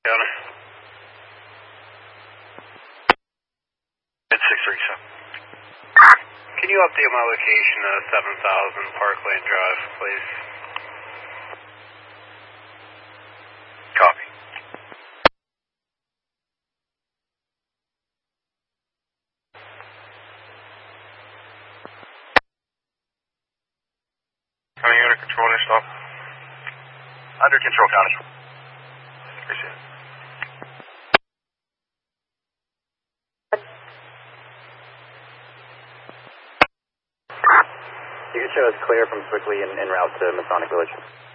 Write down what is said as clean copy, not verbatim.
Counter. It's 637. Can you update my location to 7000 Park Lane Drive, please? Copy. County under control, next stop. Under control, County. Appreciate it. You can show us clear from Swickley en route to Masonic Village.